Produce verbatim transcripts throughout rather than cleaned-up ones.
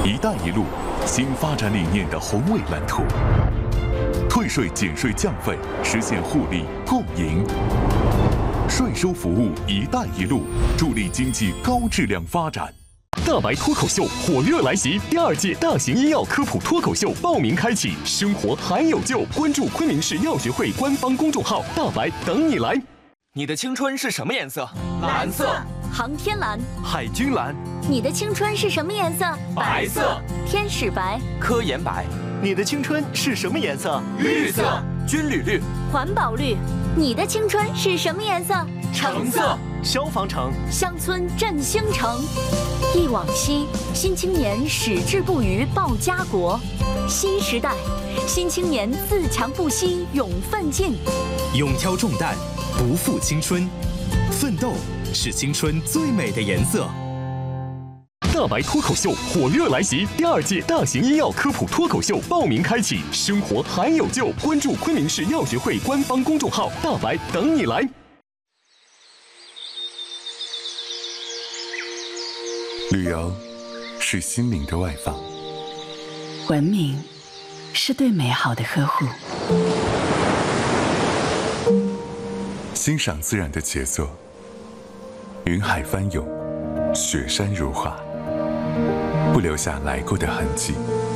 “一带一路”新发展理念的宏伟蓝图，退税减税降费，实现互利共赢。税收服务“一带一路”，助力经济高质量发展。 大白脱口秀火热来袭，第二届大型医药科普脱口秀报名开启，生活还有救！关注昆明市药学会官方公众号“大白”，等你来。 你的青春是什么颜色？ 蓝色。 航天蓝。 海军蓝。 你的青春是什么颜色？ 白色。 天使白。 科研白。 你的青春是什么颜色？ 绿色。 军旅绿。 环保绿。你的青春是什么颜色？ 橙色。 消防橙。 乡村振兴城。忆往昔，新青年矢志不渝报家国；新时代，新青年自强不息勇奋进。 勇挑重担，不负青春，奋斗是青春最美的颜色。 大白脱口秀火热来袭，第二届大型医药科普脱口秀报名开启，生活还有救！关注昆明市药学会官方公众号“大白”，等你来。 旅游是心灵的外放， 文明是对美好的呵护， 欣赏自然的杰作，云海翻涌，雪山如画，不留下来过的痕迹。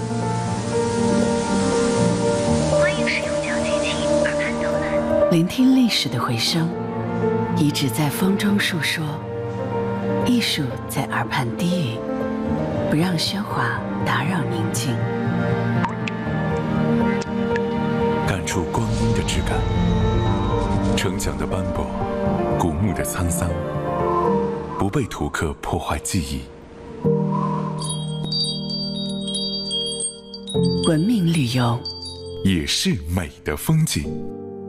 欢迎使用脚机器耳畔导览， 聆听历史的回声，遗址在风中述说，艺术在耳畔低语，不让喧哗打扰宁静。 感触光阴的质感，城墙的斑驳，古墓的沧桑，不被图刻破坏记忆。 文明旅游也是美的风景。